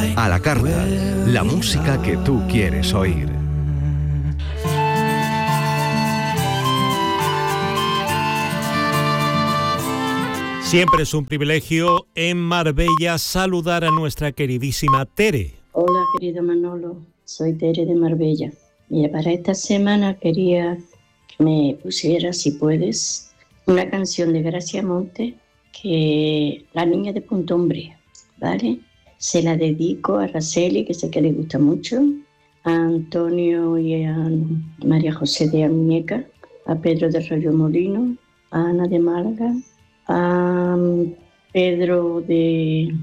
A la carta, la música que tú quieres oír. Siempre es un privilegio en Marbella saludar a nuestra queridísima Tere. Hola, querido Manolo, soy Tere de Marbella. Mira, para esta semana quería que me pusieras, si puedes, una canción de Gracia Monte, que La niña de Punto Umbría, ¿vale? Se la dedico a Araceli, que sé que le gusta mucho, a Antonio y a María José de Muñeca, a Pedro de Rayo Molino, a Ana de Málaga, a Pedro de...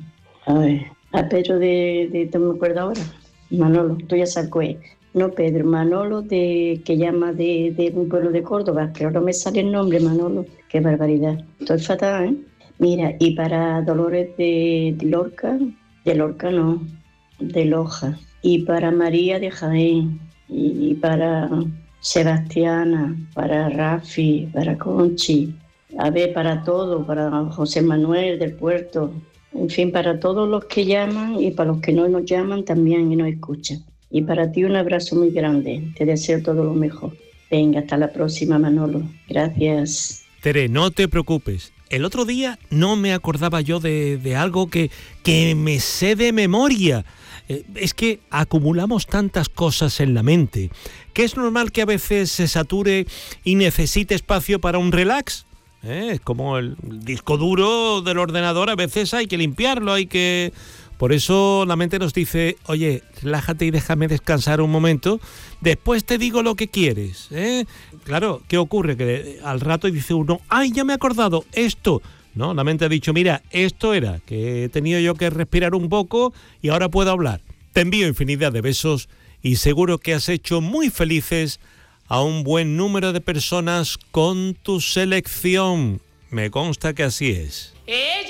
A Pedro de no me acuerdo ahora, Manolo, tú ya sabes cuál es. No, Pedro, Manolo, que llama de un pueblo de Córdoba, que ahora me sale el nombre, Manolo, qué barbaridad. Estoy fatal, ¿eh? Mira, y para Dolores de Lorca no, de Loja, y para María de Jaén, y para Sebastiana, para Rafi, para Conchi, a ver, para todo, para José Manuel del Puerto, en fin, para todos los que llaman y para los que no nos llaman también y nos escuchan. Y para ti un abrazo muy grande, te deseo todo lo mejor. Venga, hasta la próxima, Manolo. Gracias. Tere, no te preocupes. El otro día no me acordaba yo de algo que me sé de memoria. Es que acumulamos tantas cosas en la mente que es normal que a veces se sature y necesite espacio para un relax. Es como el disco duro del ordenador, a veces hay que limpiarlo, Por eso la mente nos dice, oye, relájate y déjame descansar un momento, después te digo lo que quieres, ¿eh? Claro, ¿qué ocurre? Que al rato dice uno, ¡ay, ya me he acordado! Esto, ¿no? La mente ha dicho, mira, esto era, que he tenido yo que respirar un poco y ahora puedo hablar. Te envío infinidad de besos y seguro que has hecho muy felices a un buen número de personas con tu selección. Me consta que así es.